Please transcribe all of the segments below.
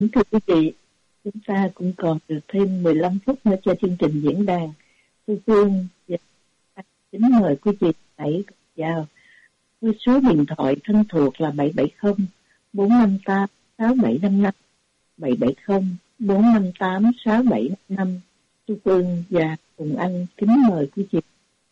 Thưa quý vị, chúng ta cũng còn được thêm 15 phút nữa cho chương trình diễn đàn. Tôi Phương kính mời quý vị hãy vào với số điện thoại thân thuộc là 770 458 6755, 770 458 6755. Tôi Phương và cùng anh kính mời quý vị.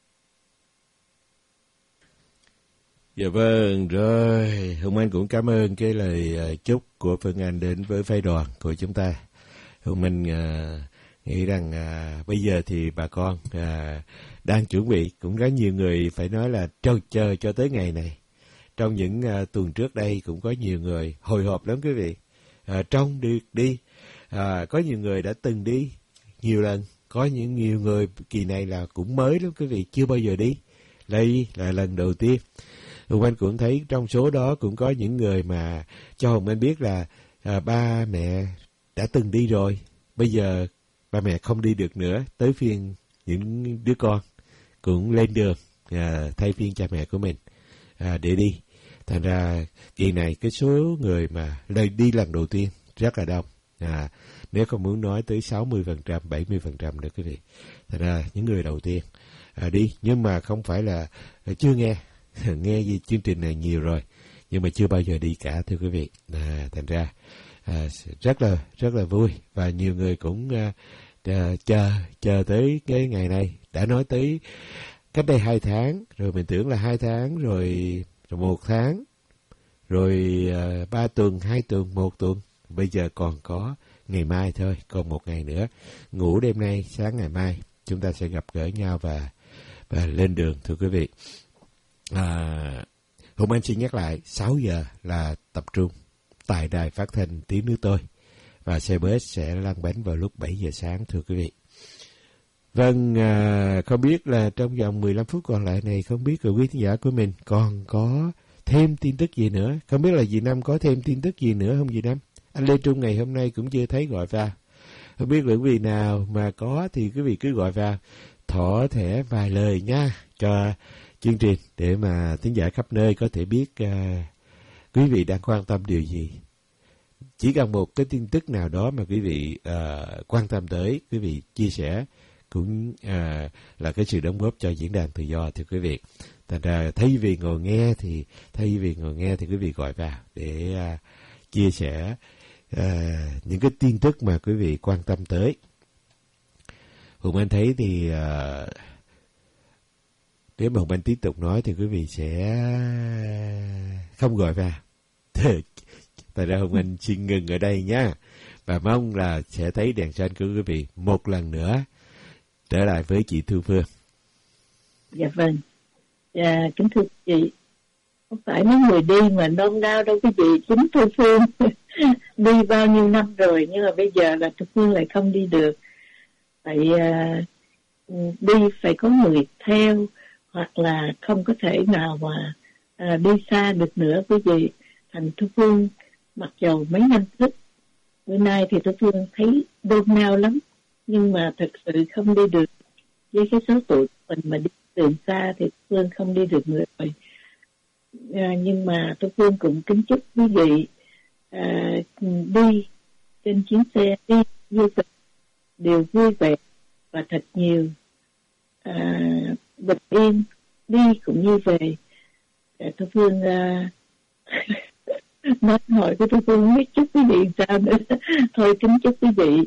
Dạ vâng, rồi. Hùng Anh cũng cảm ơn cái lời chúc của Phương Anh đến với phái đoàn của chúng ta. Hùng Anh nghĩ rằng bây giờ thì bà con đang chuẩn bị, cũng rất nhiều người phải nói là chờ cho tới ngày này. Trong những tuần trước đây cũng có nhiều người hồi hộp lắm quý vị. Trong được đi, có nhiều người đã từng đi nhiều lần, có nhiều người kỳ này là cũng mới lắm quý vị, chưa bao giờ đi. Đây là lần đầu tiên. Hùng Anh cũng thấy trong số đó cũng có những người mà cho Hùng Anh biết là ba mẹ đã từng đi rồi, bây giờ ba mẹ không đi được nữa, tới phiên những đứa con cũng lên đường thay phiên cha mẹ của mình để đi. Thành ra kỳ này cái số người mà đi lần đầu tiên rất là đông. Nếu không muốn nói tới 60%, 70% nữa quý vị. Thành ra những người đầu tiên đi, nhưng mà không phải là chưa nghe về chương trình này nhiều rồi, nhưng mà chưa bao giờ đi cả thưa quý vị. Thành ra rất là vui, và nhiều người cũng chờ tới cái ngày này. Đã nói tới cách đây 2 tháng, rồi mình tưởng là 2 tháng, rồi 1 tháng, rồi 3 tuần, 2 tuần, 1 tuần. Bây giờ còn có ngày mai thôi, còn 1 ngày nữa. Ngủ đêm nay, sáng ngày mai chúng ta sẽ gặp gỡ nhau và lên đường thưa quý vị. Hùng Anh xin nhắc lại, 6 giờ là tập trung tại đài phát thanh Tiếng Nước Tôi, và xe bus sẽ lăn bánh vào lúc 7 giờ sáng thưa quý vị. Vâng, không biết là trong vòng 15 phút còn lại này, không biết là quý khán giả của mình còn có thêm tin tức gì nữa. Không biết là dì Năm có thêm tin tức gì nữa không dì Năm? Anh Lê Trung ngày hôm nay cũng chưa thấy gọi vào. Không biết là quý vị nào mà có thì quý vị cứ gọi vào, thỏ thẻ vài lời nha, cho chương trình để mà thính giả khắp nơi có thể biết quý vị đang quan tâm điều gì. Chỉ cần một cái tin tức nào đó mà quý vị quan tâm tới, quý vị chia sẻ cũng là cái sự đóng góp cho diễn đàn tự do thưa quý vị. Thành ra thay vì ngồi nghe thì quý vị gọi vào để chia sẻ những cái tin tức mà quý vị quan tâm tới. Hùng Anh thấy thì nếu mà Hùng Anh tiếp tục nói thì quý vị sẽ không gọi vào. Tại ra Hùng Anh xin ngừng ở đây nha, và mong là sẽ thấy đèn xanh của quý vị một lần nữa. Trở lại với chị Thu Phương. Dạ vâng. Kính thưa chị, không phải mấy người đi mà nôn nao đâu quý vị. Chính Thu Phương đi bao nhiêu năm rồi, nhưng mà bây giờ là Thu Phương lại không đi được. Phải đi phải có người theo, hoặc là không có thể nào mà đi xa được nữa quý vị. Thành Thu Phương mặc dầu mấy năm trước, bữa nay thì Thu Phương thấy đôn nao lắm, nhưng mà thật sự không đi được. Với cái số tuổi mình mà đi từ xa thì Thu Phương không đi được nữa rồi. Nhưng mà Thu Phương cũng kính chúc quý vị đi trên chuyến xe đi du lịch đều vui vẻ và thật nhiều bình yên, đi cũng như về. Thu Phương nói hỏi của Thu Phương biết chúc quý vị sao nữa. Thôi kính chúc quý vị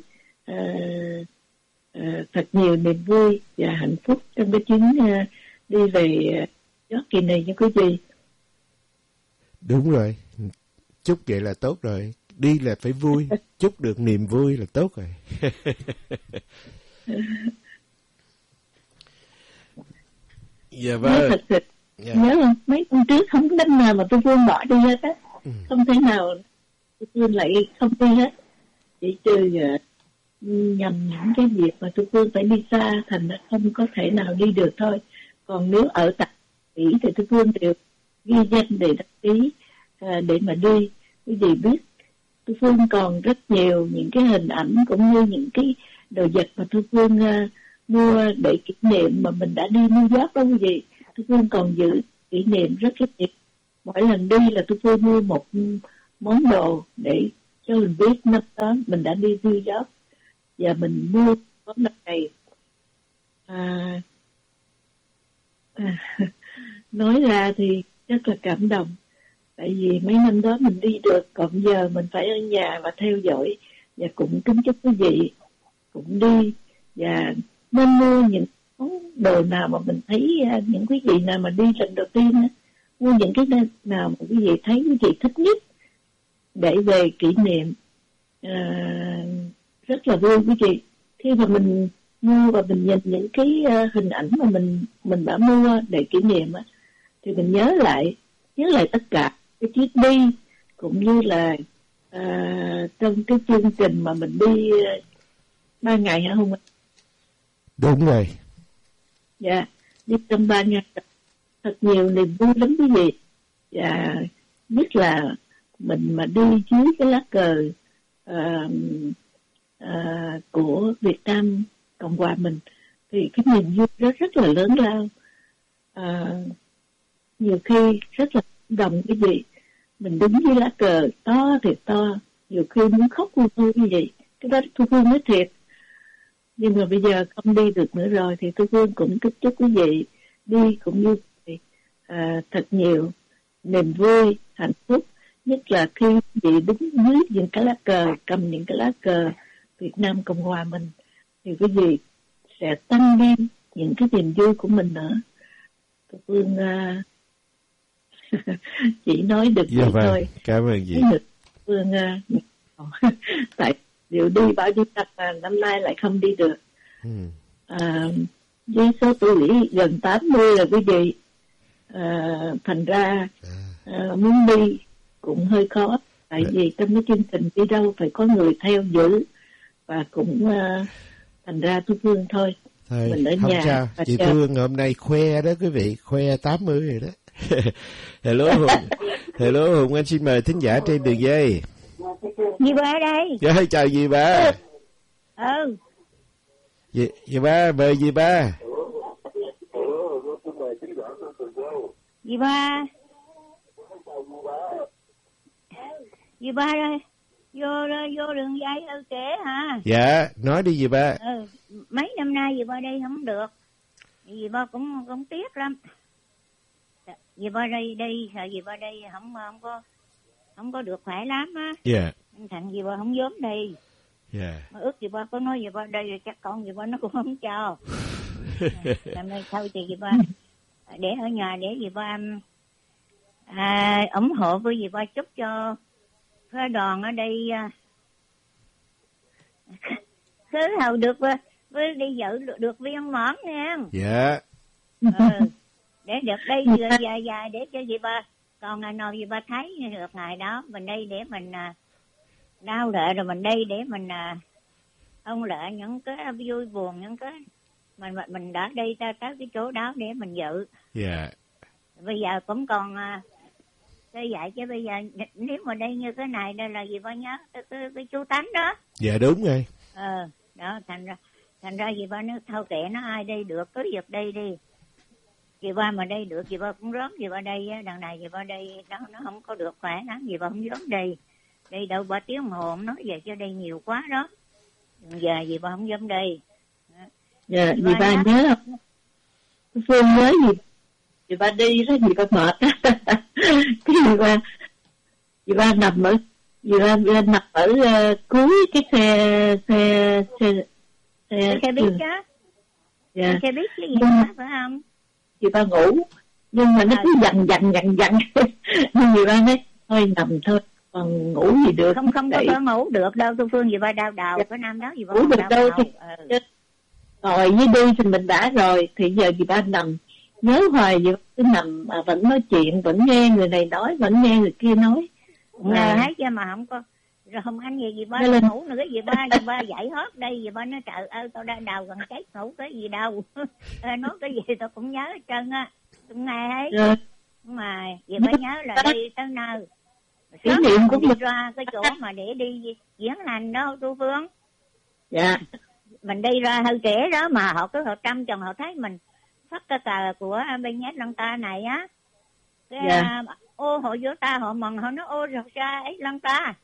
thật nhiều niềm vui và hạnh phúc trong cái chuyến đi về gió kỳ này nha quý vị. Đúng rồi, chúc vậy là tốt rồi. Đi là phải vui, chúc được niềm vui là tốt rồi. Dạ vâng. Thật sự nhớ không, mấy năm trước không có đánh nào mà Thu Phương bỏ đi hết á. Không thể nào Thu Phương lại không đi hết, chỉ trừ nhằm những cái việc mà Thu Phương phải đi xa, thành ra không có thể nào đi được thôi. Còn nếu ở tại Mỹ thì Thu Phương đều ghi danh để đăng ký để mà đi. Quý vị biết Thu Phương còn rất nhiều những cái hình ảnh cũng như những cái đồ vật mà Thu Phương mua để kỷ niệm mà mình đã đi New York đó quý vị. Thu Phương còn giữ kỷ niệm rất nhiều. Mỗi lần đi là Thu Phương mua một món đồ để cho mình biết năm đó mình đã đi New York và mình mua có năm này. Nói ra thì rất là cảm động, tại vì mấy năm đó mình đi được, còn giờ mình phải ở nhà và theo dõi. Và cũng kính chúc quý vị cũng đi và nên mua những món đồ nào mà mình thấy, những quý vị nào mà đi lần đầu tiên á, mua những cái nào mà quý vị thấy quý vị thích nhất để về kỷ niệm. Rất là vui quý vị, khi mà mình mua và mình nhìn những cái hình ảnh mà mình đã mua để kỷ niệm á, thì mình nhớ lại tất cả cái chuyến đi, cũng như là trong cái chương trình mà mình đi 3 ngày hả không? Đúng rồi. Dạ, đi trong 3 ngày thật nhiều niềm vui lắm quý vị. Và nhất là mình mà đi dưới cái lá cờ của Việt Nam Cộng hòa mình, thì cái niềm vui đó rất là lớn lao. Nhiều khi rất là đồng quý vị, mình đứng dưới lá cờ to thì to, nhiều khi muốn khóc luôn thôi như vậy. Cái đó Thu Phương nói thiệt. Nhưng mà bây giờ không đi được nữa rồi thì Thu Phương cũng chúc quý vị đi cũng như thật nhiều niềm vui, hạnh phúc. Nhất là khi quý vị đứng dưới những cái lá cờ, cầm những cái lá cờ Việt Nam Cộng hòa mình, thì quý vị sẽ tăng thêm những cái niềm vui của mình nữa. Thu Phương chỉ nói được vậy thôi. Cảm ơn chị. Phương tại điều đi bao nhiêu năm mà năm nay lại không đi được. Với số tuổi gần 80 là quý vị, thành ra muốn đi cũng hơi khó, tại vì trong cái chương trình đi đâu phải có người theo giữ, và cũng thành ra Thu Phương thôi mình ở không nhà. sao. Chị Phương hôm nay khoe đó quý vị, khoe 80 rồi đó. Hello Hùng, anh xin mời thính giả trên đường dây. Dì ba đây. Dạ, chào dì ba. Dì ba, mời dì ba. Dì ba. Dì ba đây. Vô đường dây kể hả? Dạ, nói đi dì ba. Mấy năm nay dì ba đây không được. Dì ba cũng tiếc lắm. Dì ba đây sợ dì ba đây không có được khỏe lắm á. Dạ. Thành dì ba không dám đi. Dạ. Mà ước dì ba có nói dì ba đây chắc con dì ba nó cũng không cho. Làm này thôi thì dì ba để ở nhà để dì ba ủng hộ với dì ba, chúc cho phái đoàn ở đây khứ hầu được với đi dự được viên mãn nha. Dạ. Để được đây dài để cho dì ba, còn ngày nào dì ba thấy được ngày đó mình đây để mình đau lệ, rồi mình đây để mình ôn lại những cái vui buồn, những cái mình đã đi tới cái chỗ đó để mình dự. Dạ. Bây giờ cũng còn cái vậy, chứ bây giờ nếu mà đây như cái này đây là dì ba nhớ cái chú Tánh đó. Dạ đúng rồi. Đó thành ra dì ba nó thâu kệ nó ai đây được cứ việc đây đi. Dì ba mà đây được dì ba cũng rớm, dì ba đây đằng này dì ba đây nó không có được khỏe lắm, dì ba không rớm đây đâu 3 tiếng đồng hồ, nói về cho đây nhiều quá đó. Giờ dì ba không dám đi. Dạ, dì ba nhớ không? Phương nhớ dì ba đi đó, dì ba mệt á. Cái dì ba nằm ở cuối cái xe buýt á. Dạ. Xe buýt chứ gì đó, phải không? Dì ba ngủ, nhưng mà nó cứ dằn. Nhưng dì ba nói thôi nằm thôi, còn ngủ gì được. Không có ngủ được đâu Thu Phương, dì ba đau đầu cái năm đó dì ba ngủ được đâu. Ngồi với đi thì mình đã rồi, thì giờ dì ba nằm nhớ hoài, dì ba cứ nằm mà vẫn nói chuyện, vẫn nghe người này nói, vẫn nghe người kia nói. Thấy chưa mà không có rồi không anh gì dì ba ngủ nữa, dì ba dậy hết đây, dì ba nói trời ơi tao đã đầu gần chết ngủ cái gì đâu. Nói cái gì tao cũng nhớ hết trơn á, cũng nghe ấy. Mà dì ba nhớ là đi tới nơi kỷ niệm của mình ra cái chỗ mà để đi diễn hành đó Thu Phương. Dạ. Mình đi ra hơi trễ đó mà họ cứ họ trăm chồng họ thấy mình phát cái cờ của bên nhát Lăng Ta này á. Cái ô họ vô ta họ mừng, họ nói ô rồi ra ấy Lăng Ta.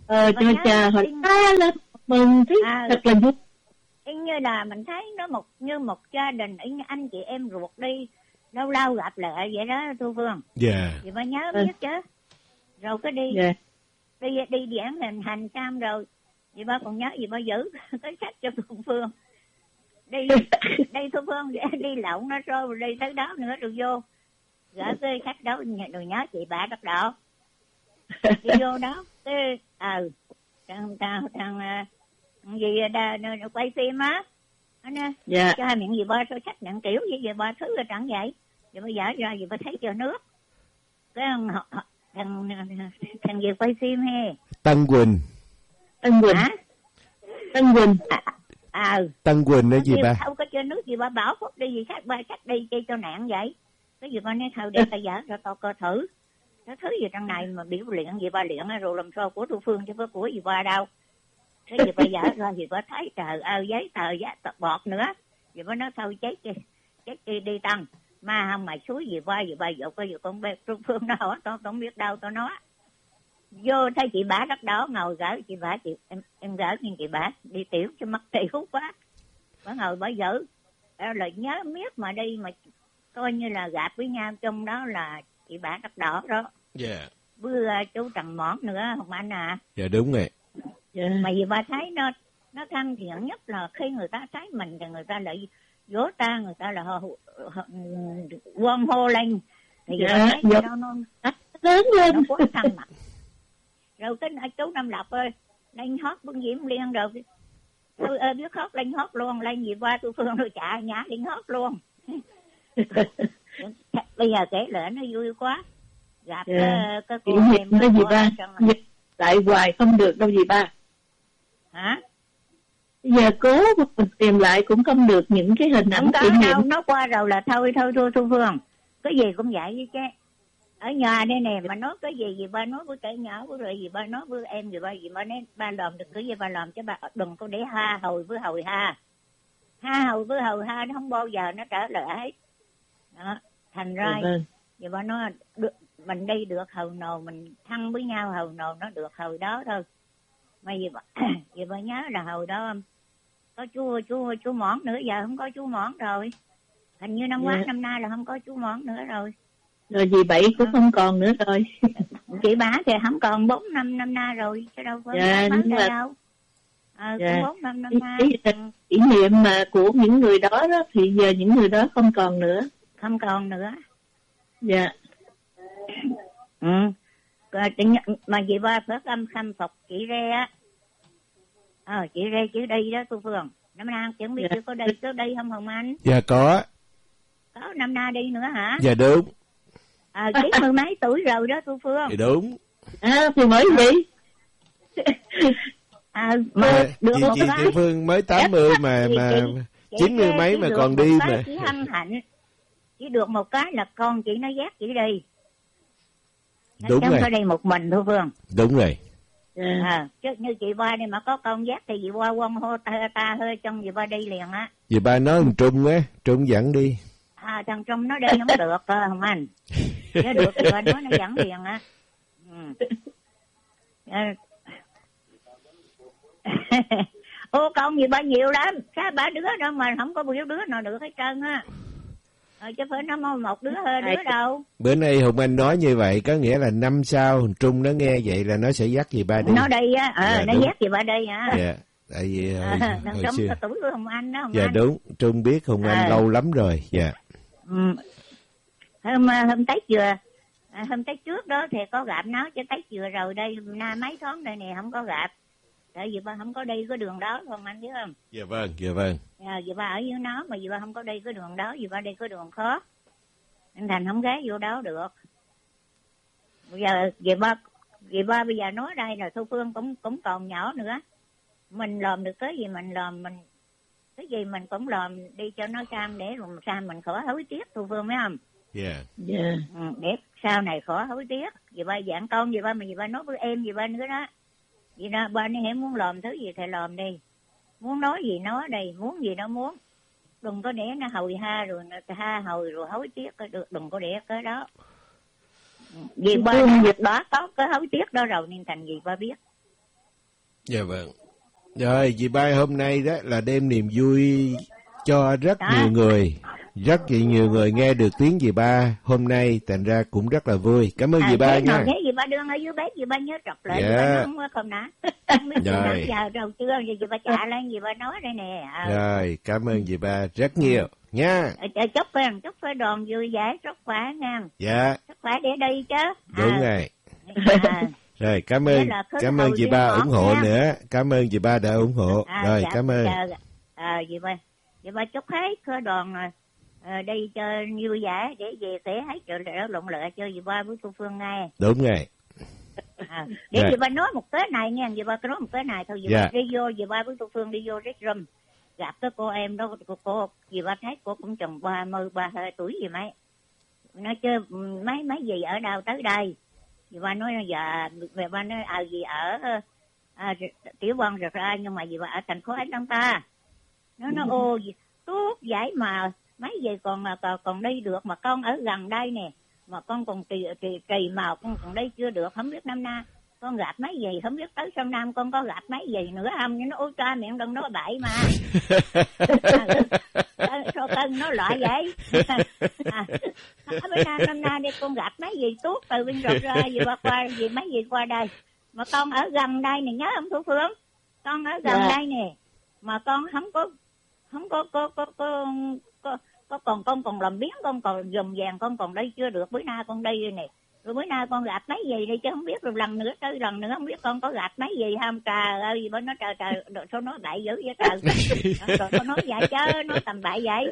cho cha hồi ta lên mừng thấy thật là vui. Như là mình thấy nó như một gia đình, anh chị em ruột đi lâu lâu gặp lại vậy đó Thu Phương. Dạ. Chị ba nhớ biết chứ. Rồi cái đi giảng hành xong rồi chị ba còn nhớ chị ba giữ cái sách cho Thu Phương. Đi Thu Phương đi lộn nó rồi đi tới đó nữa rồi vô gỡ cái sách đó rồi nhớ chị ba đắt đỏ. Đi vô đó cái thằng gì quay phim á cho hai miệng gì ba số sách nặng kiểu gì ba thứ rồi chẳng vậy rồi bây giờ ra gì ba thấy chờ nước cái thằng gì quay phim he Tân Quỳnh hả? Tân Quỳnh Tân Quỳnh đó gì ba không có chơi nước gì ba bảo phúc đi gì sách đi chơi cho nạn vậy cái gì ba nói thôi để ta dở cho tao coi thử cái thứ gì trong này mà biểu luyện gì ba luyện rồi làm sao của Thu Phương chứ có của gì ba đâu cái gì bây giờ ra gì có thấy trời ơi giấy tờ giá bọt nữa gì có nói thôi chết đi đi tăng mà không mày suối gì ba dụ coi gì con bé Trung Phương nó hỏi tôi không biết đâu tôi nói vô thấy chị bả đất đó ngồi gỡ chị bả em gỡ nhưng chị bả đi tiểu cho mất tiểu quá bả ngồi bả giữ là nhớ miết mà đi mà coi như là gặp với nhau trong đó là chị bả đất đỏ đó. Dạ. Với chú Trần Mỏn nữa không anh à. Dạ đúng rồi. Mà vì ba thấy nó thân thiện nhất là khi người ta thấy mình thì người ta lại vỗ ta, người ta là quăng hô lên thì ba thấy nó lớn lên nó quá thân mặt. Rồi cái chú Năm Lộc ơi lên hót bưng diễm liên rồi tôi biết hót lên hót luôn lên gì qua tôi Phương tôi chạy nhá lên hót luôn. Bây giờ kể lại nó vui quá gặp cái cô em đó gì ba lại hoài không được đâu gì ba hả? Giờ cố mình tìm lại cũng không được những cái hình ảnh kỷ niệm đâu, nó qua rồi là thôi Thu Phương cái gì cũng vậy với chứ ở nhà đây nè mà nói cái gì ba nói với trẻ nhỏ với rồi gì ba nói với em gì ba nói ba làm được cái gì ba làm cho ba đừng có để ha hồi với hồi ha hồi với hồi ha nó không bao giờ nó trở lại hết đó thành ra vậy ba nói được, mình đi được hồi nào mình thân với nhau hồi nào nó được hồi đó thôi mà vì bà nhớ là hồi đó có chú Mỏn nữa giờ không có chú Mỏn rồi hình như năm ngoái năm nay là không có chú Mỏn nữa rồi dì Bảy cũng không còn nữa rồi chị bả thì không còn 4-5 năm nay rồi chứ đâu có nhưng mà đâu cũng 4-5 năm nay kỷ niệm mà của những người đó thì giờ những người đó không còn nữa dạ mà chị ba phải khâm phục chị Rê á chị Rê chứ đi đó Thu Phương năm nay chẳng biết chưa có đi không Hồng Anh? Dạ có năm nay đi nữa hả? Dạ đúng chứ 10 mấy tuổi rồi đó Thu Phương. Dạ đúng thì mới gì được chị Tiểu Phương mới 80 mà 90 mấy mà còn đi mà chỉ hân hạnh chỉ được một cái là con chị nó dắt chị đi đúng rồi phải đi một mình Thu Phương đúng rồi chứ như chị ba đi mà có con dắt thì chị qua quăng hô ta hơi trong chị ba đi liền á chị ba nói thằng Trung á Trung dẫn đi thằng Trung nó đi không được Hồng Anh nếu được thì ba nói nó dẫn liền á ô con gì ba nhiều lắm sao ba đứa đó mà không có bao đứa nào được hết trơn á chứ phải nó một đứa hơi đứa đâu. Bữa nay Hùng Anh nói như vậy có nghĩa là năm sau thằng Trung nó nghe vậy là nó sẽ dắt gì ba đi. Nó đi á, nó dắt gì ba đi hả? Dạ, tại vì hồi xưa tuổi của Hùng Anh đó Hùng dạ Anh. đúng, Trung biết Hùng Anh lâu lắm rồi. Dạ. Hôm Tết vừa hôm Tết trước đó thì có gặp nó chứ Tết vừa rồi đây mấy tháng đây nè không có gặp. Tại vì ba không có đi cái đường đó Hùng Anh biết không? Dạ vâng, dạ vâng. Vì ba ở dưới nó mà vì ba không có đi cái đường đó, vì ba đi cái đường khó. Anh Thành không ghé vô đó được. Bây giờ vì ba bây giờ nói đây là Thu Phương cũng còn nhỏ nữa. Mình làm được cái gì mình làm, mình cái gì mình cũng làm đi cho nó Sam để rồi Sam mình khỏi hối tiếc Thu Phương phải không? Dạ. Dạ. Để sau này khỏi hối tiếc. Vì ba dạng con vì ba mà vì ba nói với em vì ba nữa đó. Vì đó ba nếu muốn làm thứ gì thì làm đi. Muốn nói gì nói đi, muốn gì nó muốn. Đừng có để nó hồi ha rồi ha hồi rồi hối tiếc được, đừng có để cái đó. Vì ba việc đó có cái hối tiếc đó rồi nên thành gì ba biết. Dạ vâng. Rồi, dì Ba hôm nay đó là đem niềm vui cho rất nhiều người. Rất nhiều người nghe được tiếng dì Ba hôm nay, thành ra cũng rất là vui. Cảm ơn dì Ba nha. Thế dì Ba đương ở dưới bếp, dì Ba nhớ trọc lại, dạ. Dì Ba không có không nã. Không biết rồi. Giờ rồi chưa, dì Ba trả lên, dì Ba nói đây nè. Rồi, cảm ơn dì Ba rất nhiều nha. Chúc phải đoàn vui vẻ, sức khỏe nha. Dạ. Sức khỏe để đi chứ. Đúng rồi. Rồi, cảm ơn dì Ba ủng hộ nha. Nữa. Cảm ơn dì Ba đã ủng hộ. Rồi, dạ, cảm ơn. Dì Ba chúc hết khởi đoàn đi cho vui vẻ để về sẽ hết trợ đỡ lộn lệ cho dì Ba với cô Phương nghe. Đúng rồi. Để dì Ba nói một cái này nha, dì Ba nói một cái này thôi. Dì Ba đi vô, dì Ba với cô Phương đi vô restroom gặp cái cô em đó, cô dì Ba thấy cô cũng chừng 32 tuổi gì mấy. Nó chơi mấy gì ở đâu tới đây. Dì Ba nói giờ về Ba nói gì ở Tiểu Vân rồi ra, nhưng mà dì Ba ở thành phố Ánh Đông ta. Nó ô tốt vậy mà mấy gì còn đi được, mà con ở gần đây nè, mà con còn trì màu con còn đi chưa được, không biết năm nay con gặp mấy gì, không biết tới sau năm con có gặp mấy gì nữa không. Nhưng nó ôi cha miệng đừng nói bậy mà. Sao cân nó loại vậy. Bữa nay năm nay đi con gặp mấy gì tốt từ bên rồi ra gì qua gì mấy gì qua đây, mà con ở gần đây nè, nhớ không Thu Phương, con ở gần đây nè, mà con không có con còn làm biến, con còn dùm vàng, con còn đi chưa được. Bữa nay con đi nè, rồi bữa nay con gặp mấy gì đi chứ không biết, rồi lần nữa không biết con có gặp mấy gì không. Trời ơi, bữa nó trời sao nói bậy dữ vậy trời. Rồi con nói vậy chứ, nói tầm bậy vậy.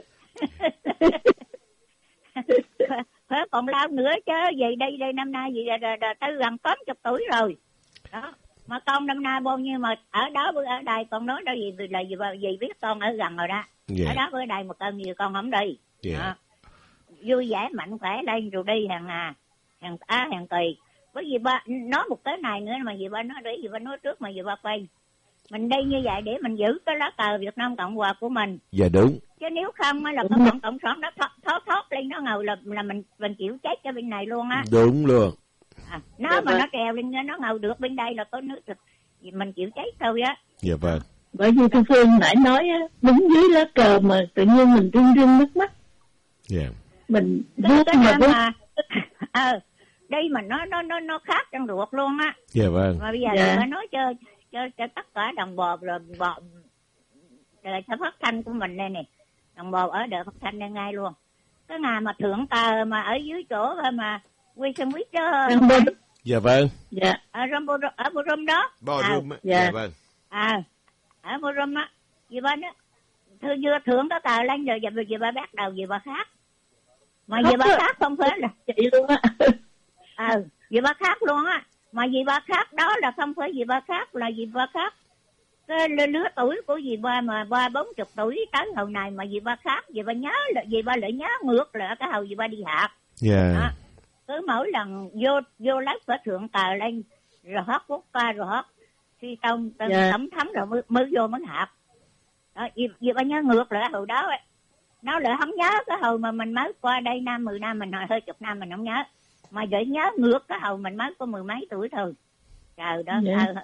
Phải còn lao nữa chứ, gì đây năm nay gì tới gần 80 tuổi rồi đó. Mà con năm nay bao nhiêu mà ở đó ở đây con nói đó gì biết con ở gần rồi đó. Ở đó ở đây một cơn gì con không đi. Vui vẻ mạnh khỏe lên rồi đi hàng kỳ. Bởi vì Ba nói một cái này nữa mà dì Ba nói để dì Ba nói trước mà dì Ba quay. Mình đi như vậy để mình giữ cái lá cờ Việt Nam Cộng Hòa của mình. Dạ đúng. Chứ nếu không là cái bọn cộng sản nó thoát lên nó ngầu là mình chịu chết cho bên này luôn á. Đúng luôn. Nó mà nó trèo lên nó ngầu được bên đây là có nước mình chịu chết thôi á. Dạ vâng. Bởi vì cô Phương nãy nói á, đứng dưới lá cờ mà tự nhiên mình rưng nước mắt. Dạ. Mình vuốt mà đây mà nó khác trong ruột luôn á. Dạ vâng. Mà bây giờ phải nói cho tất cả đồng bào rồi đời phát thanh của mình đây nè, đồng bào ở đợi phát thanh đây ngay luôn. Cái ngày mà thượng tờ mà ở dưới chỗ mà quy sân quýt đó. Dạ vâng. Dạ. Ở Borum đó. Borum. Dạ vâng. Ở Borum á, dì Ba đó vừa thượng cái tờ lên rồi dì Ba bắt đầu dì Ba khác. Mà dì Ba khác không phải là chị luôn á. Dì Ba khác luôn á. Mà dì Ba khác đó là không phải dì Ba khác, là dì Ba khác cái lứa tuổi của dì Ba mà 30-40 tuổi tới hồi này mà dì Ba khác. Dì Ba nhớ là dì Ba lại nhớ ngược lại cái hồi dì Ba đi học. Dạ. Cứ mỗi lần vô lớp phải thượng tờ lên rồi hót quốc ca rồi hót khi tông thấm rồi mới vô mới học. Đó, dì Ba nhớ ngược lại hồi đó ấy. Nó lại không nhớ cái hồi mà mình mới qua đây 10 năm mình hơi chục năm mình không nhớ, mà vậy nhớ ngược cái hồi mình mới có 10 mấy tuổi thôi. Trời đó.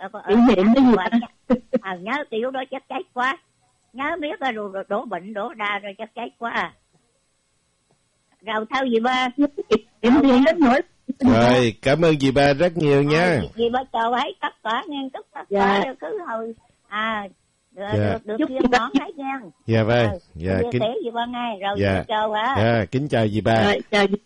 Nhớ kiểu đó chắc chết quá, nhớ biết rồi đổ bệnh đổ đa rồi chắc chết quá. Rồi theo dì Ba rồi cảm ơn dì Ba rất nhiều nha. Dì Ba chào ấy tất cả nghe tất cả cứ hồi được chiên món hết nha. Dạ vâng. Dạ kính dì Ba nghe rồi chào hả. Dạ kính chào dì Ba. Rồi, chào dì.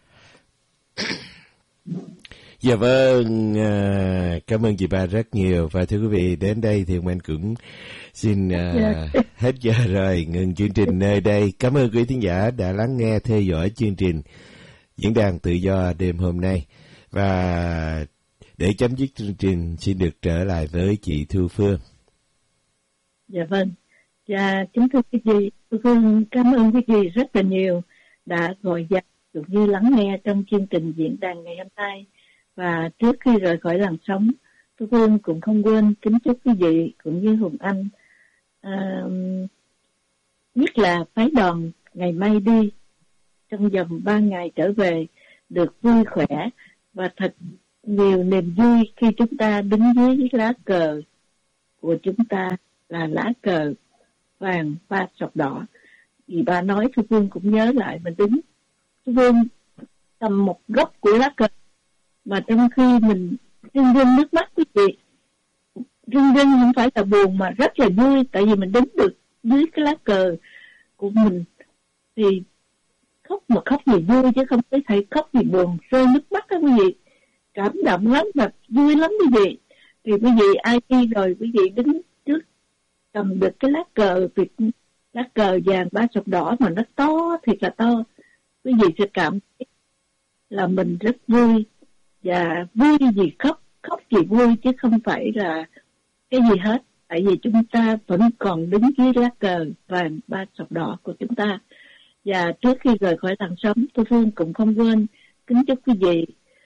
Dạ vâng, cảm ơn chị Ba rất nhiều. Và thưa quý vị, đến đây thì mình cũng xin hết giờ rồi, ngừng chương trình nơi đây. Cảm ơn quý thính giả đã lắng nghe, theo dõi chương trình Diễn đàn Tự do đêm hôm nay. Và để chấm dứt chương trình, xin được trở lại với chị Thu Phương. Dạ vâng. Dạ, kính thưa quý vị, Thu Phương cảm ơn quý vị rất là nhiều đã gọi ra cũng như lắng nghe trong chương trình diễn đàn ngày hôm nay. Và trước khi rời khỏi làn sóng, Thu Phương cũng không quên kính chúc quý vị cũng như Hùng Anh nhất là phái đoàn ngày mai đi trong vòng 3 ngày trở về được vui khỏe và thật nhiều niềm vui khi chúng ta đứng dưới lá cờ của chúng ta là lá cờ vàng ba sọc đỏ. Vì bà nói Thu Phương cũng nhớ lại, mình đứng Thu Phương cầm một góc của lá cờ mà trong khi mình rưng rưng nước mắt quý vị. Rưng rưng không phải là buồn mà rất là vui, tại vì mình đứng được dưới cái lá cờ của mình thì khóc mà khóc vì vui chứ không có thể khóc vì buồn, rơi nước mắt đó quý vị. Cảm động lắm và vui lắm quý vị. Thì quý vị ai đi rồi quý vị đứng trước cầm được cái lá cờ vàng ba sọc đỏ mà nó to thiệt là to, quý vị sẽ cảm thấy là mình rất vui, và vui vì khóc vì vui chứ không phải là cái gì hết. Tại vì chúng ta vẫn còn đứng dưới lá cờ vàng ba sọc đỏ của chúng ta. Và trước khi rời khỏi làng sống, Thu Phương cũng không quên kính chúc quý vị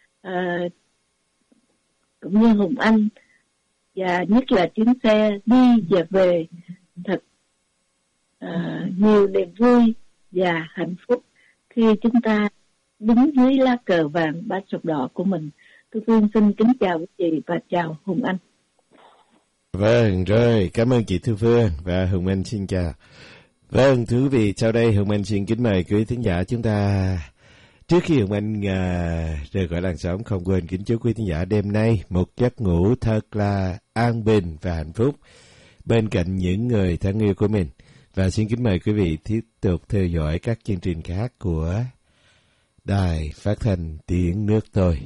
cũng như Hùng Anh, và nhất là chuyến xe đi và về thật nhiều niềm vui và hạnh phúc khi chúng ta đứng dưới lá cờ vàng ba sọc đỏ của mình. Thu Phương xin kính chào quý vị và chào Hùng Anh. Vâng, rồi, cảm ơn chị Thu Phương và Hùng Anh xin chào. Vâng, thưa quý vị, sau đây Hùng Anh xin kính mời quý thính giả chúng ta. Trước khi Hùng Anh rời khỏi làng sống, không quên kính chúc quý thính giả đêm nay một giấc ngủ thật là an bình và hạnh phúc bên cạnh những người thân yêu của mình. Và xin kính mời quý vị tiếp tục theo dõi các chương trình khác của Đài Phát thanh Tiếng Nước Tôi.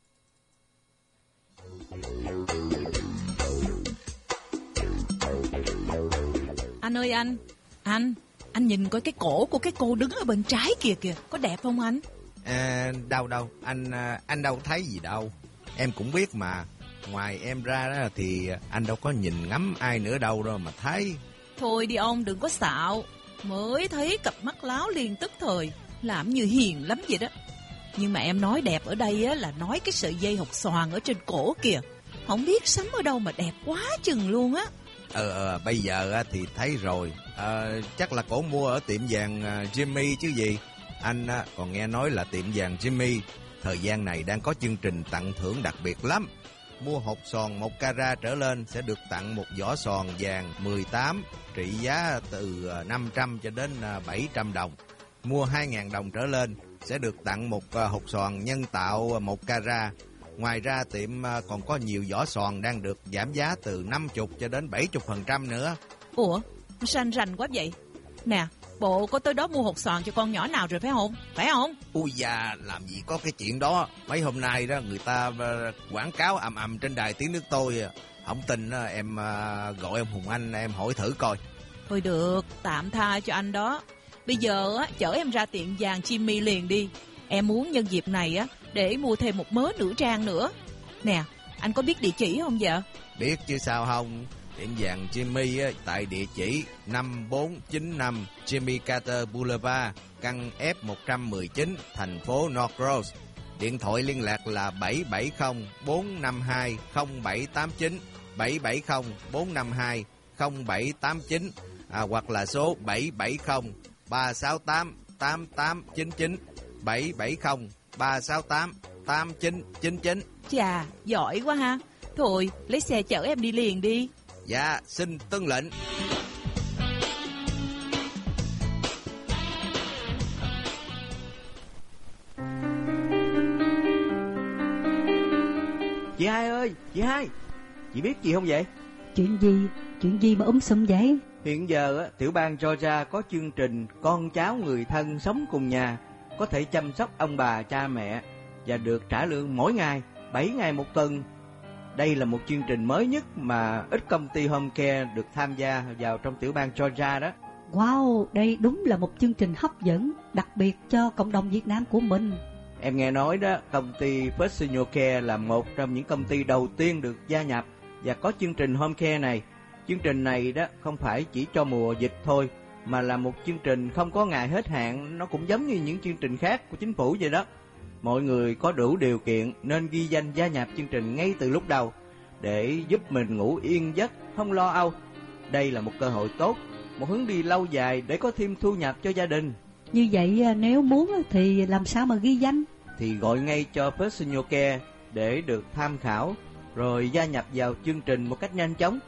Anh ơi anh nhìn coi cái cổ của cái cô đứng ở bên trái kìa, có đẹp không anh? Đâu, anh đâu thấy gì đâu. Em cũng biết mà, ngoài em ra đó thì anh đâu có nhìn ngắm ai nữa đâu mà thấy. Thôi đi ông, đừng có xạo. Mới thấy cặp mắt láo liền tức thời, làm như hiền lắm vậy đó. Nhưng mà em nói đẹp ở đây á, là nói cái sợi dây hột xoàn ở trên cổ kìa. Không biết sắm ở đâu mà đẹp quá chừng luôn á. Bây giờ thì thấy rồi. Chắc là cổ mua ở tiệm vàng Jimmy chứ gì. Anh còn nghe nói là tiệm vàng Jimmy thời gian này đang có chương trình tặng thưởng đặc biệt lắm. Mua hột xoàn 1 carat trở lên sẽ được tặng một vỏ xoàn vàng 18 trị giá từ 500 cho đến 700 đồng. Mua 2.000 đồng trở lên sẽ được tặng một hột xoàn nhân tạo 1 carat. Ngoài ra tiệm còn có nhiều vỏ xoàn đang được giảm giá từ 50 cho đến 70% nữa. Ủa, sao anh rành quá vậy? Nè, bộ có tới đó mua hột xoàn cho con nhỏ nào rồi phải không? Phải không? Ui da, làm gì có cái chuyện đó. Mấy hôm nay đó người ta quảng cáo ầm trên đài Tiếng Nước Tôi. Không tin em gọi em Hùng Anh em hỏi thử coi. Thôi được, tạm tha cho anh đó. Bây giờ chở em ra tiệm vàng Jimmy liền đi. Em muốn nhân dịp này để mua thêm một mớ nữ trang nữa. Nè, anh có biết địa chỉ không vậy? Biết chứ sao không. Tiệm vàng Jimmy tại địa chỉ 5495 Jimmy Carter Boulevard, căn F119, thành phố North Rose. Điện thoại liên lạc là 770-452-0789, 770-452-0789, hoặc là số 770-368-8899, 770-368-8999. Chà, giỏi quá ha. Thôi, lấy xe chở em đi liền đi. Dạ, xin tuân lệnh. Chị Hai ơi, chị Hai, chị biết gì không vậy? Chuyện gì mà sum vậy? Hiện giờ tiểu bang Georgia có chương trình con cháu người thân sống cùng nhà có thể chăm sóc ông bà cha mẹ và được trả lương mỗi ngày 7 ngày một tuần. Đây là một chương trình mới nhất mà ít công ty home care được tham gia vào trong tiểu bang Georgia đó. Wow, đây đúng là một chương trình hấp dẫn, đặc biệt cho cộng đồng Việt Nam của mình. Em nghe nói đó, công ty First Senior Care là một trong những công ty đầu tiên được gia nhập và có chương trình home care này. Chương trình này đó không phải chỉ cho mùa dịch thôi, mà là một chương trình không có ngày hết hạn. Nó cũng giống như những chương trình khác của chính phủ vậy đó. Mọi người có đủ điều kiện nên ghi danh gia nhập chương trình ngay từ lúc đầu để giúp mình ngủ yên giấc, không lo âu. Đây là một cơ hội tốt, một hướng đi lâu dài để có thêm thu nhập cho gia đình. Như vậy nếu muốn thì làm sao mà ghi danh? Thì gọi ngay cho First Senior Care để được tham khảo, rồi gia nhập vào chương trình một cách nhanh chóng.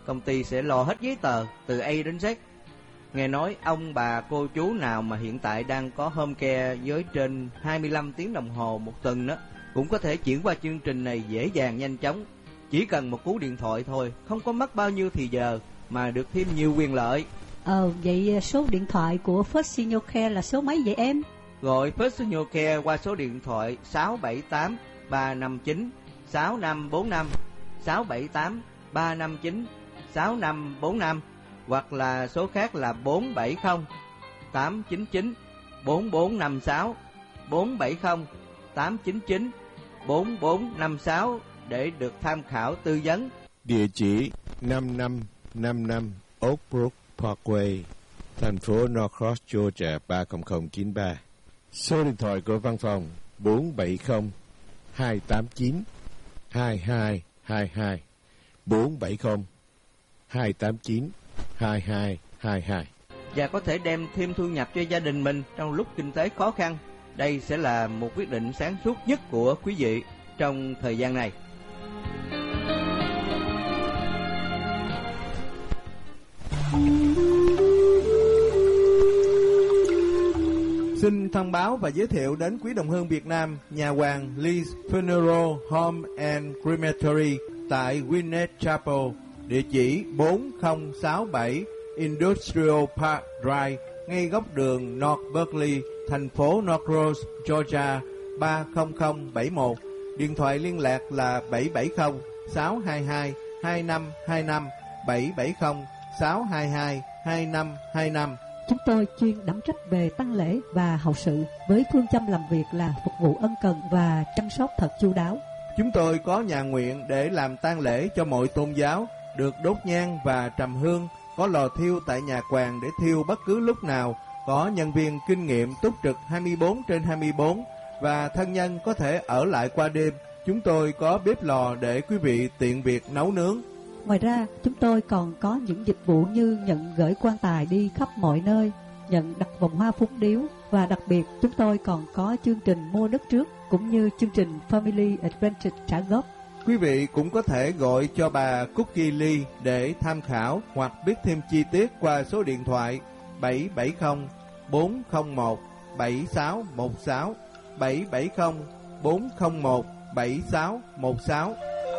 công ty sẽ lo hết giấy tờ từ A đến Z. Nghe nói ông bà cô chú nào mà hiện tại đang có home care với trên 25 tiếng đồng hồ một tuần đó cũng có thể chuyển qua chương trình này dễ dàng nhanh chóng. Chỉ cần một cú điện thoại thôi, không có mất bao nhiêu thì giờ mà được thêm nhiều quyền lợi. Vậy số điện thoại của First Senior Care là số mấy vậy em? Gọi First Senior Care qua số điện thoại 678 359 6545, 678 359 6545, hoặc là số khác là 470 899 4456, 470 899 4456 để được tham khảo tư vấn. Địa chỉ 5555 Oak Brook Parkway, thành phố Norcross, Georgia 30093. Số điện thoại của văn phòng 470 289 2222, 470 289 2222. Và có thể đem thêm thu nhập cho gia đình mình trong lúc kinh tế khó khăn. Đây sẽ là một quyết định sáng suốt nhất của quý vị trong thời gian này. Xin thông báo và giới thiệu đến quý đồng hương Việt Nam nhà hoàng Lee's Funeral Home and Crematory tại Winnet Chapel, địa chỉ 4067 Industrial Park Drive, ngay góc đường North Berkeley, thành phố Norcross, Georgia 30071. Điện thoại liên lạc là 770 622 2525, 770 622 2525. Chúng tôi chuyên đảm trách về tang lễ và hậu sự, với phương châm làm việc là phục vụ ân cần và chăm sóc thật chu đáo. Chúng tôi có nhà nguyện để làm tang lễ cho mọi tôn giáo, được đốt nhang và trầm hương, có lò thiêu tại nhà quàng để thiêu bất cứ lúc nào, có nhân viên kinh nghiệm túc trực 24/24 và thân nhân có thể ở lại qua đêm. Chúng tôi có bếp lò để quý vị tiện việc nấu nướng. Ngoài ra, chúng tôi còn có những dịch vụ như nhận gửi quan tài đi khắp mọi nơi, nhận đặt vòng hoa phúng điếu, và đặc biệt chúng tôi còn có chương trình mua đất trước cũng như chương trình Family Advantage trả góp. Quý vị cũng có thể gọi cho bà Cookie Lee để tham khảo hoặc biết thêm chi tiết qua số điện thoại 770 401 7616, 770 401 7616.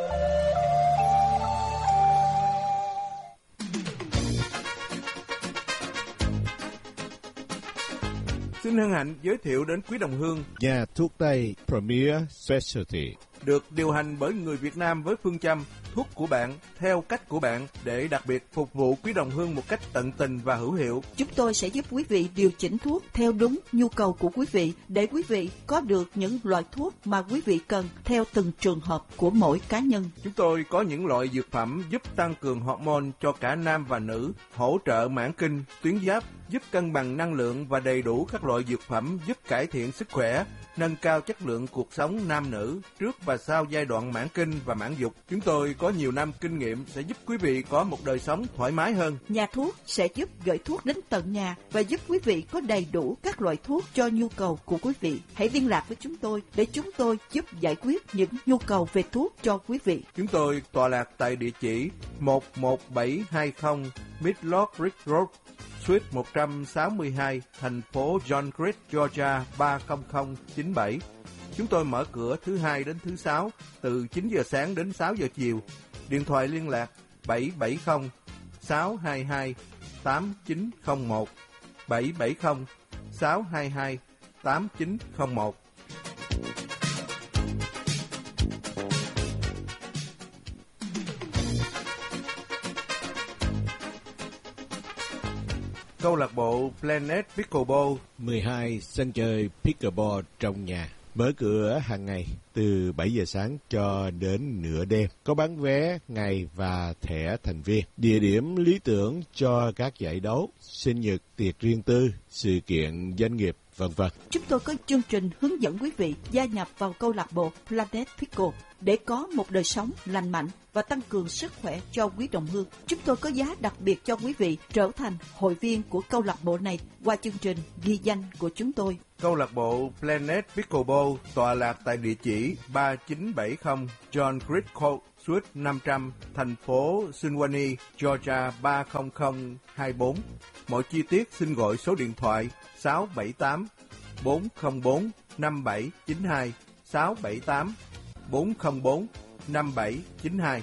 Xin hân hạnh giới thiệu đến quý đồng hương nhà thuốc Tây Premier Specialty, được điều hành bởi người Việt Nam với phương châm thuốc của bạn theo cách của bạn, để đặc biệt phục vụ quý đồng hương một cách tận tình và hữu hiệu. Chúng tôi sẽ giúp quý vị điều chỉnh thuốc theo đúng nhu cầu của quý vị, để quý vị có được những loại thuốc mà quý vị cần theo từng trường hợp của mỗi cá nhân. Chúng tôi có những loại dược phẩm giúp tăng cường hormone cho cả nam và nữ, hỗ trợ mãn kinh, tuyến giáp, giúp cân bằng năng lượng và đầy đủ các loại dược phẩm giúp cải thiện sức khỏe, nâng cao chất lượng cuộc sống nam nữ trước và sau giai đoạn mãn kinh và mãn dục. Chúng tôi có nhiều năm kinh nghiệm sẽ giúp quý vị có một đời sống thoải mái hơn. Nhà thuốc sẽ giúp gửi thuốc đến tận nhà và giúp quý vị có đầy đủ các loại thuốc cho nhu cầu của quý vị. Hãy liên lạc với chúng tôi để chúng tôi giúp giải quyết những nhu cầu về thuốc cho quý vị. Chúng tôi tọa lạc tại địa chỉ 11720 Midlock Ridge Road, Suite 162, thành phố John Creek, Georgia 30097. Chúng tôi mở cửa thứ Hai đến thứ Sáu từ 9 giờ sáng đến 6 giờ chiều. Điện thoại liên lạc 770 622 8901, 770 622 8901. Câu lạc bộ Planet Pickleball, 12 sân chơi pickleball trong nhà, mở cửa hàng ngày từ 7 giờ sáng cho đến nửa đêm. Có bán vé ngày và thẻ thành viên. Địa điểm lý tưởng cho các giải đấu, sinh nhật, tiệc riêng tư, sự kiện doanh nghiệp, v.v. Chúng tôi có chương trình hướng dẫn quý vị gia nhập vào câu lạc bộ Planet Pickle để có một đời sống lành mạnh và tăng cường sức khỏe cho quý đồng hương. Chúng tôi có giá đặc biệt cho quý vị trở thành hội viên của câu lạc bộ này qua chương trình ghi danh của chúng tôi. Câu lạc bộ Planet Pickleball tọa lạc tại địa chỉ 3970 John Creek Court, Suite 500, thành phố Suwanee, Georgia 30024. Mọi chi tiết xin gọi số điện thoại 678 404 5792, 678 404 5792.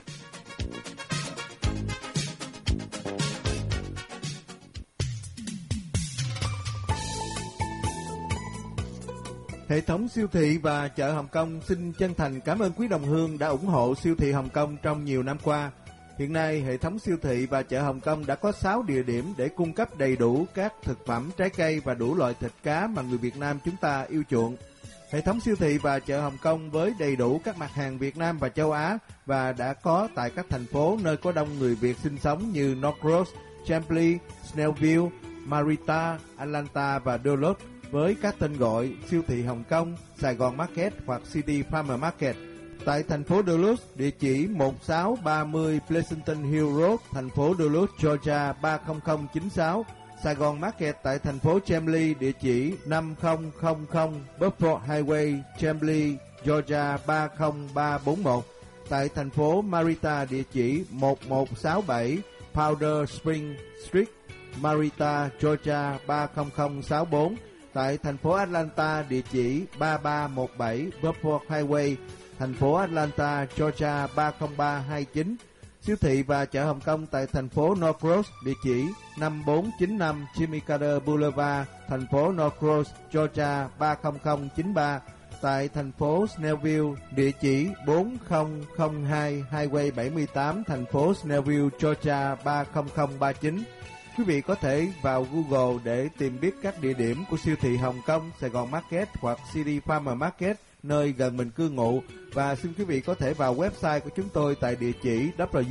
Hệ thống siêu thị và chợ Hồng Kông xin chân thành cảm ơn quý đồng hương đã ủng hộ siêu thị Hồng Kông trong nhiều năm qua. Hiện nay, hệ thống siêu thị và chợ Hồng Kông đã có 6 địa điểm để cung cấp đầy đủ các thực phẩm, trái cây và đủ loại thịt cá mà người Việt Nam chúng ta yêu chuộng. Hệ thống siêu thị và chợ Hồng Kông với đầy đủ các mặt hàng Việt Nam và châu Á và đã có tại các thành phố nơi có đông người Việt sinh sống như Norcross, Chambly, Snellville, Marietta, Atlanta và Duluth, với các tên gọi siêu thị Hồng Kông, Sài Gòn Market hoặc City Farmer Market. Tại thành phố Duluth, địa chỉ 1630 Pleasanton Hill Road, thành phố Duluth, Georgia 30096. Sài Gòn Market tại thành phố Chambly, địa chỉ 5000 Buffalo Highway, Chambly, Georgia 30341. Tại thành phố Marietta, địa chỉ 1167 Powder Spring Street, Marietta, Georgia 30064. Tại thành phố Atlanta, địa chỉ 3317 Buffalo Highway, thành phố Atlanta, Georgia 30329. Siêu thị và chợ Hồng Kông tại thành phố Norcross, địa chỉ 5495 Jimmy Carter Boulevard, thành phố Norcross, Georgia 30093. Tại thành phố Snellville, địa chỉ 4002 Highway 78, thành phố Snellville, Georgia 30039. Quý vị có thể vào Google để tìm biết các địa điểm của siêu thị Hồng Kông, Sài Gòn Market hoặc City Farmer Market nơi gần mình cư ngụ, và xin quý vị có thể vào website của chúng tôi tại địa chỉ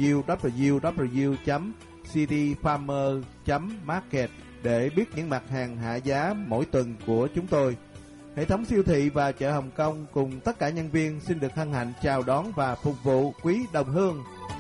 www.cityfarmer.market để biết những mặt hàng hạ giá mỗi tuần của chúng tôi. Hệ thống siêu thị và chợ Hồng Kông cùng tất cả nhân viên xin được hân hạnh chào đón và phục vụ quý đồng hương.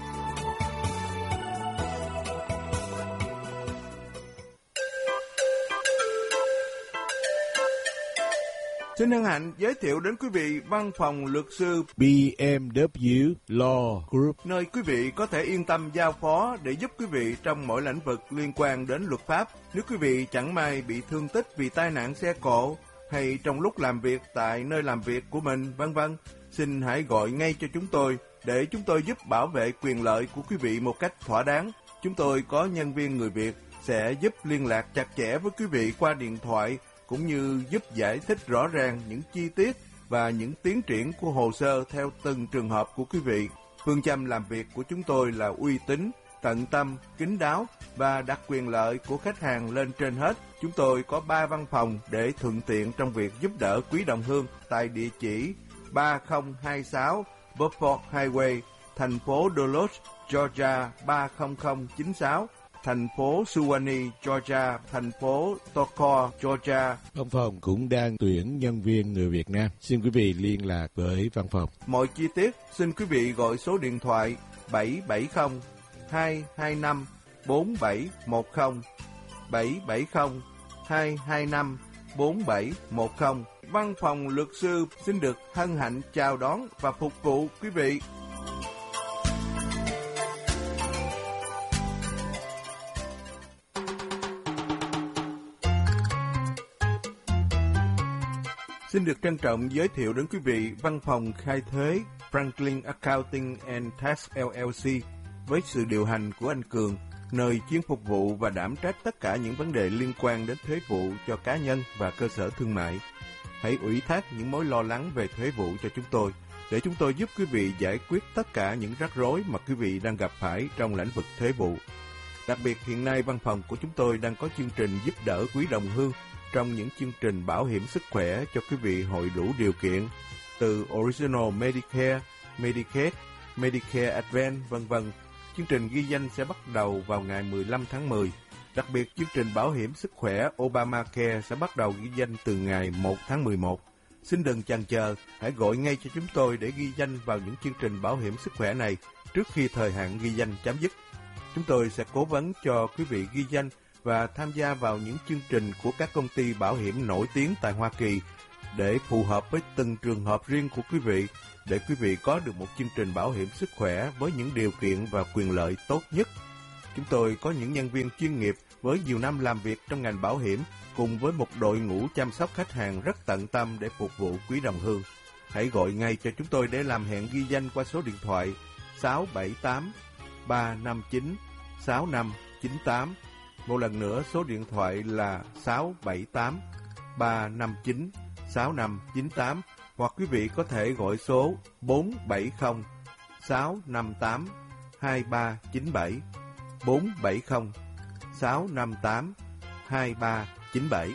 Xin hân hạnh giới thiệu đến quý vị văn phòng luật sư BMW Law Group, nơi quý vị có thể yên tâm giao phó để giúp quý vị trong mọi lĩnh vực liên quan đến luật pháp. Nếu quý vị chẳng may bị thương tích vì tai nạn xe cộ hay trong lúc làm việc tại nơi làm việc của mình, vân vân, xin hãy gọi ngay cho chúng tôi để chúng tôi giúp bảo vệ quyền lợi của quý vị một cách thỏa đáng. Chúng tôi có nhân viên người Việt sẽ giúp liên lạc chặt chẽ với quý vị qua điện thoại, cũng như giúp giải thích rõ ràng những chi tiết và những tiến triển của hồ sơ theo từng trường hợp của quý vị. Phương châm làm việc của chúng tôi là uy tín, tận tâm, kín đáo và đặt quyền lợi của khách hàng lên trên hết. Chúng tôi có 3 văn phòng để thuận tiện trong việc giúp đỡ quý đồng hương tại địa chỉ 3026 Buffalo Highway, thành phố Duluth, Georgia 30096, thành phố Suwanee, Georgia, thành phố Toccoa, Georgia. Văn phòng cũng đang tuyển nhân viên người Việt Nam. Xin quý vị liên lạc với văn phòng. Mọi chi tiết xin quý vị gọi số điện thoại 770 225 4710, 770 225 4710. Văn phòng luật sư xin được hân hạnh chào đón và phục vụ quý vị. Xin được trân trọng giới thiệu đến quý vị văn phòng khai thuế Franklin Accounting and Tax LLC với sự điều hành của anh Cường, nơi chuyên phục vụ và đảm trách tất cả những vấn đề liên quan đến thuế vụ cho cá nhân và cơ sở thương mại. Hãy ủy thác những mối lo lắng về thuế vụ cho chúng tôi, để chúng tôi giúp quý vị giải quyết tất cả những rắc rối mà quý vị đang gặp phải trong lĩnh vực thuế vụ. Đặc biệt hiện nay văn phòng của chúng tôi đang có chương trình giúp đỡ quý đồng hương trong những chương trình bảo hiểm sức khỏe cho quý vị hội đủ điều kiện, từ Original Medicare, Medicaid, Medicare Advance, vân vân. Chương trình ghi danh sẽ bắt đầu vào ngày 15 tháng 10. Đặc biệt, chương trình bảo hiểm sức khỏe Obamacare sẽ bắt đầu ghi danh từ ngày 1 tháng 11. Xin đừng chần chờ, hãy gọi ngay cho chúng tôi để ghi danh vào những chương trình bảo hiểm sức khỏe này trước khi thời hạn ghi danh chấm dứt. Chúng tôi sẽ cố vấn cho quý vị ghi danh và tham gia vào những chương trình của các công ty bảo hiểm nổi tiếng tại Hoa Kỳ để phù hợp với từng trường hợp riêng của quý vị, để quý vị có được một chương trình bảo hiểm sức khỏe với những điều kiện và quyền lợi tốt nhất. Chúng tôi có những nhân viên chuyên nghiệp với nhiều năm làm việc trong ngành bảo hiểm, cùng với một đội ngũ chăm sóc khách hàng rất tận tâm để phục vụ quý đồng hương. Hãy gọi ngay cho chúng tôi để làm hẹn ghi danh qua số điện thoại 678 359 6598. Một lần nữa, số điện thoại là 678 359 6598, hoặc quý vị có thể gọi số 470 658 2397, 470 658 2397.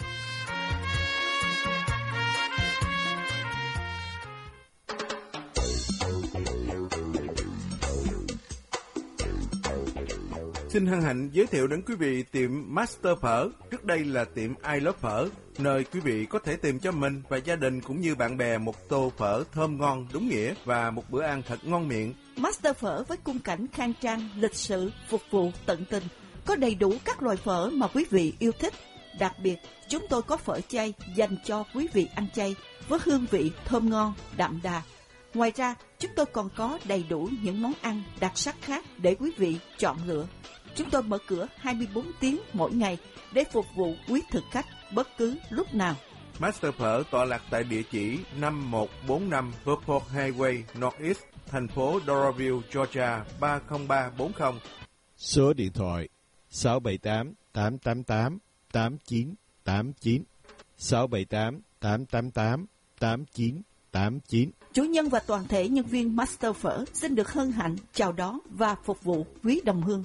Xin hân hạnh giới thiệu đến quý vị tiệm Master Phở. Trước đây là tiệm I Love Phở, nơi quý vị có thể tìm cho mình và gia đình cũng như bạn bè một tô phở thơm ngon đúng nghĩa và một bữa ăn thật ngon miệng. Master Phở với khung cảnh khang trang, lịch sự, phục vụ tận tình, có đầy đủ các loại phở mà quý vị yêu thích. Đặc biệt, chúng tôi có phở chay dành cho quý vị ăn chay với hương vị thơm ngon, đậm đà. Ngoài ra, chúng tôi còn có đầy đủ những món ăn đặc sắc khác để quý vị chọn lựa. Chúng tôi mở cửa 24 tiếng mỗi ngày để phục vụ quý thực khách bất cứ lúc nào. Master Phở tọa lạc tại địa chỉ 5145 Verport Highway Northeast, thành phố Doraville, Georgia 30340. Số điện thoại 678 888 8989, 678 888 8989. Chủ nhân và toàn thể nhân viên Master Phở xin được hân hạnh chào đón và phục vụ quý đồng hương.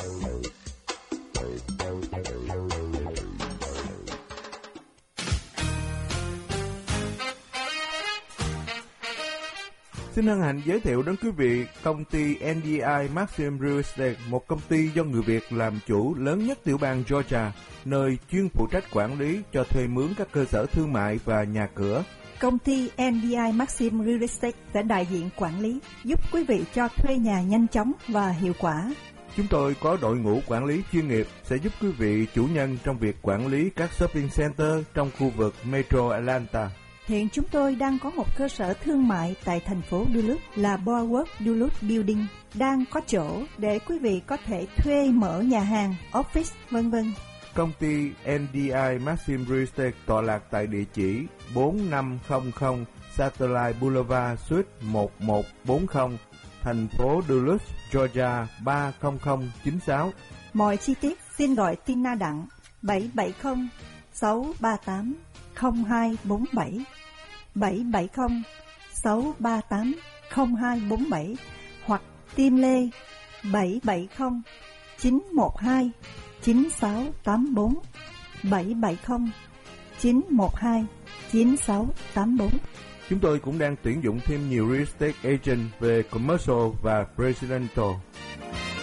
Xin hân hạnh giới thiệu đến quý vị công ty NDI Maxim Real Estate, một công ty do người Việt làm chủ lớn nhất tiểu bang Georgia, nơi chuyên phụ trách quản lý cho thuê mướn các cơ sở thương mại và nhà cửa. Công ty NDI Maxim Real Estate sẽ đại diện quản lý, giúp quý vị cho thuê nhà nhanh chóng và hiệu quả. Chúng tôi có đội ngũ quản lý chuyên nghiệp sẽ giúp quý vị chủ nhân trong việc quản lý các shopping center trong khu vực Metro Atlanta. Hiện chúng tôi đang có một cơ sở thương mại tại thành phố Duluth là Boardwalk Duluth Building, đang có chỗ để quý vị có thể thuê mở nhà hàng, office, v.v. Công ty NDI Maxim Real Estate tọa lạc tại địa chỉ 4500 Satellite Boulevard, Suite 1140, thành phố Duluth, Georgia 30096. Mọi chi tiết xin gọi Tina Đặng 770 638 0247, 770 638 0247, hoặc Tim Lê 770 912 9684, 770 912 9684. Chúng tôi cũng đang tuyển dụng thêm nhiều real estate agent về commercial và residential.